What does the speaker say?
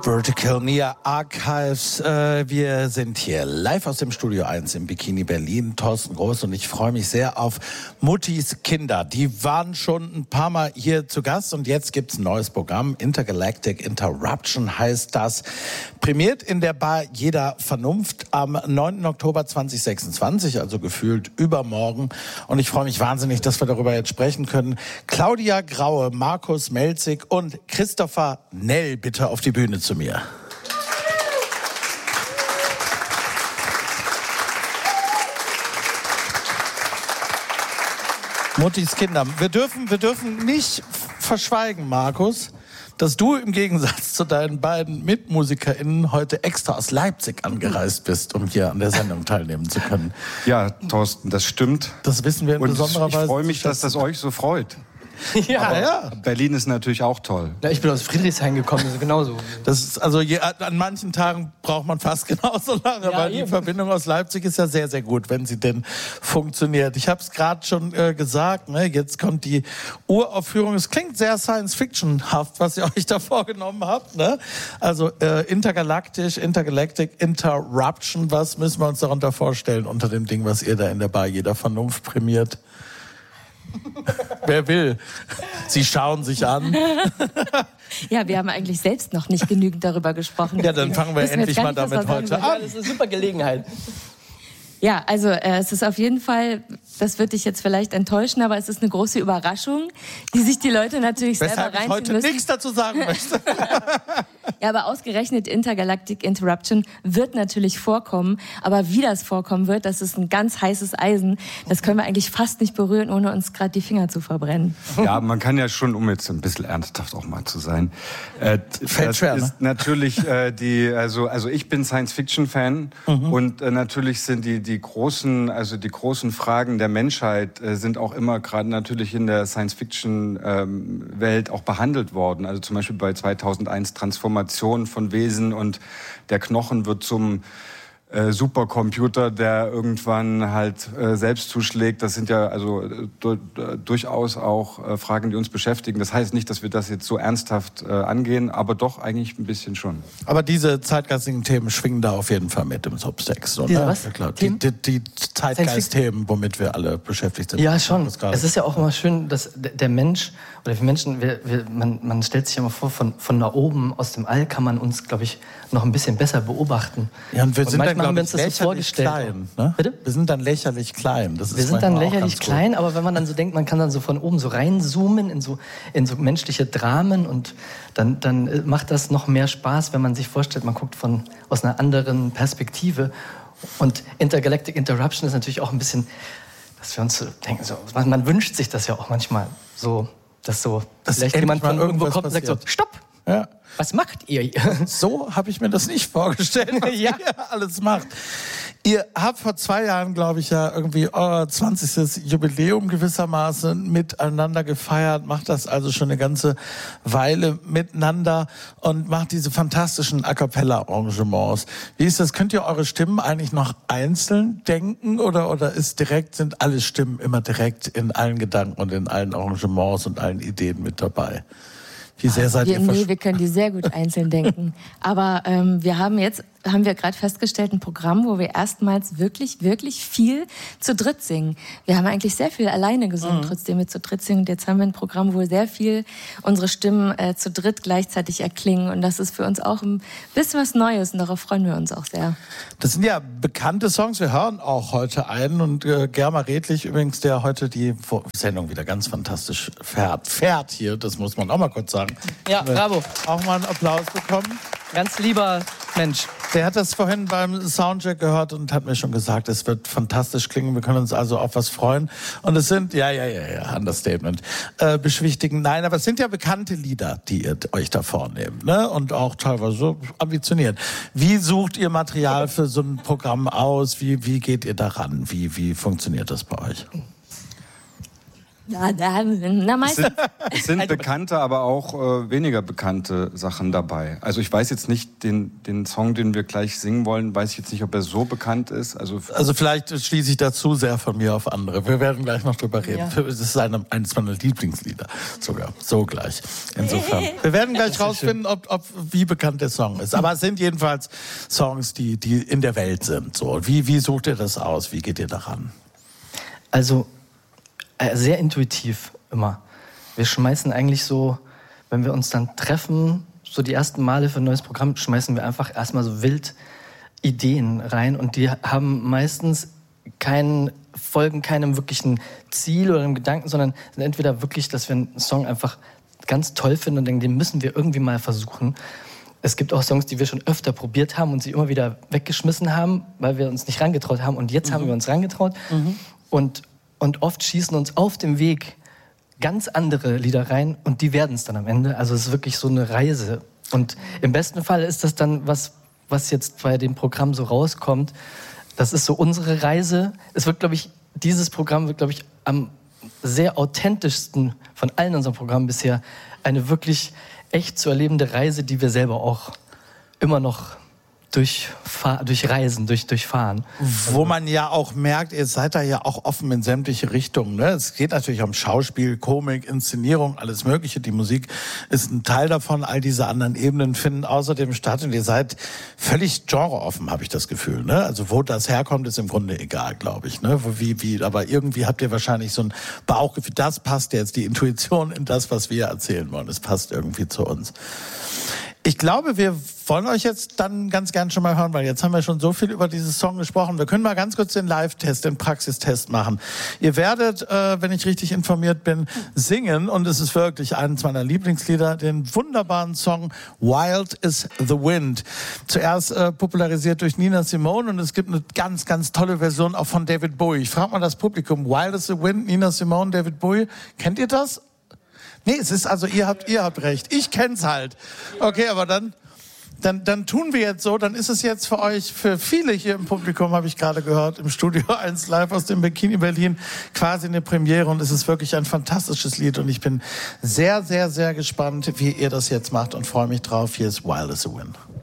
Vertical Near Archives. Wir sind hier live aus dem Studio 1 im Bikini Berlin. Thorsten Groß und ich freue mich sehr auf Muttis Kinder. Die waren schon ein paar Mal hier zu Gast und jetzt gibt's ein neues Programm. Intergalactic Interruption heißt das. Prämiert in der Bar Jeder Vernunft am 9. Oktober 2026, also gefühlt übermorgen. Und ich freue mich wahnsinnig, dass wir darüber jetzt sprechen können. Claudia Graue, Markus Melzig und Christopher Nell bitte auf die Bühne zu mir. Muttis Kinder. Wir dürfen nicht verschweigen, Markus, dass du im Gegensatz zu deinen beiden MitmusikerInnen heute extra aus Leipzig angereist bist, um hier an der Sendung teilnehmen zu können. Ja, Thorsten, das stimmt. Das wissen wir in besonderer Weise. Ich freue mich, dass das euch so freut. Ja. Berlin ist natürlich auch toll. Ja, ich bin aus Friedrichshain gekommen, also genauso. Das ist, also an manchen Tagen braucht man fast genauso lange, ja, weil die Verbindung aus Leipzig ist ja sehr, sehr gut, wenn sie denn funktioniert. Ich habe es gerade schon gesagt, ne? Jetzt kommt die Uraufführung. Es klingt sehr Science-Fiction-haft, was ihr euch da vorgenommen habt. Ne? Also Intergalactic Interruption. Was müssen wir uns darunter vorstellen unter dem Ding, was ihr da in der Bar Jeder Vernunft prämiert? Wer will? Sie schauen sich an. Ja, wir haben eigentlich selbst noch nicht genügend darüber gesprochen. Ja, dann fangen wir endlich mal damit heute an. Das ist eine super Gelegenheit. Ja, also es ist auf jeden Fall, das wird dich jetzt vielleicht enttäuschen, aber es ist eine große Überraschung, die sich die Leute natürlich selber reinziehen müssen. Weshalb ich heute nichts dazu sagen möchte. Ja, aber ausgerechnet Intergalactic Interruption wird natürlich vorkommen. Aber wie das vorkommen wird, das ist ein ganz heißes Eisen. Das können wir eigentlich fast nicht berühren, ohne uns gerade die Finger zu verbrennen. Ja, man kann ja schon, um jetzt ein bisschen ernsthaft auch mal zu sein, fällt schwer, ist natürlich also ich bin Science-Fiction-Fan und natürlich sind die großen Fragen der Menschheit sind auch immer gerade natürlich in der Science-Fiction-Welt auch behandelt worden. Also zum Beispiel bei 2001 Transformation von Wesen und der Knochen wird zum Supercomputer, der irgendwann halt selbst zuschlägt. Das sind ja also durchaus auch Fragen, die uns beschäftigen. Das heißt nicht, dass wir das jetzt so ernsthaft angehen, aber doch eigentlich ein bisschen schon. Aber diese zeitgeistigen Themen schwingen da auf jeden Fall mit im Subtext. Was? Ja, klar. Die Zeitgeist-Themen, womit wir alle beschäftigt sind. Ja, schon. Es ist ja auch immer schön, dass der Mensch oder wir Menschen, man stellt sich ja immer vor, von da oben aus dem All kann man uns, glaube ich, noch ein bisschen besser beobachten. Ja, und wir sind dann, haben wir uns das so vorgestellt. Klein, ne? Bitte? Wir sind dann lächerlich klein. Wir sind dann lächerlich klein, aber wenn man dann so denkt, man kann dann so von oben so reinzoomen in so menschliche Dramen und dann macht das noch mehr Spaß, wenn man sich vorstellt, man guckt aus einer anderen Perspektive. Und Intergalactic Interruption ist natürlich auch ein bisschen, dass wir uns so denken, man wünscht sich das ja auch manchmal so, dass vielleicht jemand von irgendwo kommt und sagt so, stopp! Ja. Was macht ihr? So habe ich mir das nicht vorgestellt, was ihr alles macht. Ihr habt vor 2 Jahren, glaube ich, ja irgendwie euer 20. Jubiläum gewissermaßen miteinander gefeiert, macht das also schon eine ganze Weile miteinander und macht diese fantastischen A-Cappella-Arrangements. Wie ist das? Könnt ihr eure Stimmen eigentlich noch einzeln denken oder sind alle Stimmen immer direkt in allen Gedanken und in allen Arrangements und allen Ideen mit dabei? Wie sehr seid ihr wir können die sehr gut einzeln denken. Aber wir haben gerade festgestellt, ein Programm, wo wir erstmals wirklich, wirklich viel zu dritt singen. Wir haben eigentlich sehr viel alleine gesungen, trotzdem wir zu dritt singen. Und jetzt haben wir ein Programm, wo sehr viel unsere Stimmen zu dritt gleichzeitig erklingen. Und das ist für uns auch ein bisschen was Neues und darauf freuen wir uns auch sehr. Das sind ja bekannte Songs. Wir hören auch heute einen und Germa Redlich übrigens, der heute die Sendung wieder ganz fantastisch fährt hier. Das muss man auch mal kurz sagen. Ja, bravo. Auch mal einen Applaus bekommen. Ganz lieber Mensch. Der hat das vorhin beim Soundcheck gehört und hat mir schon gesagt, es wird fantastisch klingen. Wir können uns also auf was freuen. Und es sind, Understatement, beschwichtigen. Nein, aber es sind ja bekannte Lieder, die ihr euch da vornehmt, ne? Und auch teilweise so ambitioniert. Wie sucht ihr Material für so ein Programm aus? Wie geht ihr daran? Wie funktioniert das bei euch? Na, meistens. Es sind bekannte, aber auch weniger bekannte Sachen dabei. Also ich weiß jetzt nicht, den Song, den wir gleich singen wollen, weiß ich jetzt nicht, ob er so bekannt ist. Also vielleicht schließe ich da zu sehr von mir auf andere. Wir werden gleich noch drüber reden. Ja. Das ist eines meiner Lieblingslieder sogar. So gleich. Insofern. Wir werden gleich rausfinden, wie bekannt der Song ist. Aber es sind jedenfalls Songs, die in der Welt sind. So. Wie sucht ihr das aus? Wie geht ihr daran? Also sehr intuitiv immer. Wir schmeißen eigentlich so, wenn wir uns dann treffen, so die ersten Male für ein neues Programm, schmeißen wir einfach erstmal so wild Ideen rein und die haben meistens folgen keinem wirklichen Ziel oder einem Gedanken, sondern sind entweder wirklich, dass wir einen Song einfach ganz toll finden und denken, den müssen wir irgendwie mal versuchen. Es gibt auch Songs, die wir schon öfter probiert haben und sie immer wieder weggeschmissen haben, weil wir uns nicht rangetraut haben und jetzt haben wir uns rangetraut und oft schießen uns auf dem Weg ganz andere Lieder rein und die werden es dann am Ende. Also es ist wirklich so eine Reise. Und im besten Fall ist das dann was jetzt bei dem Programm so rauskommt. Das ist so unsere Reise. Dieses Programm wird, glaube ich, am sehr authentischsten von allen unseren Programmen bisher eine wirklich echt zu erlebende Reise, die wir selber auch immer noch durchfahren. Wo man ja auch merkt, ihr seid da ja auch offen in sämtliche Richtungen. Ne? Es geht natürlich um Schauspiel, Komik, Inszenierung, alles Mögliche. Die Musik ist ein Teil davon. All diese anderen Ebenen finden außerdem statt. Und ihr seid völlig genreoffen, habe ich das Gefühl. Ne? Also wo das herkommt, ist im Grunde egal, glaube ich. Ne? Aber irgendwie habt ihr wahrscheinlich so ein Bauchgefühl. Das passt jetzt, die Intuition in das, was wir erzählen wollen. Es passt irgendwie zu uns. Ich glaube, wir wollen euch jetzt dann ganz gern schon mal hören, weil jetzt haben wir schon so viel über dieses Song gesprochen. Wir können mal ganz kurz den Live-Test, den Praxistest machen. Ihr werdet, wenn ich richtig informiert bin, singen, und es ist wirklich eines meiner Lieblingslieder, den wunderbaren Song Wild is the Wind. Zuerst popularisiert durch Nina Simone, und es gibt eine ganz, ganz tolle Version auch von David Bowie. Ich frage mal das Publikum, Wild is the Wind, Nina Simone, David Bowie, kennt ihr das? Nee, es ist also, ihr habt recht. Ich kenn's halt. Okay, aber dann tun wir jetzt so, dann ist es jetzt für euch, für viele hier im Publikum, habe ich gerade gehört, im Studio 1 live aus dem Bikini Berlin, quasi eine Premiere, und es ist wirklich ein fantastisches Lied, und ich bin sehr, sehr, sehr gespannt, wie ihr das jetzt macht, und freue mich drauf. Hier ist Wild is the Wind.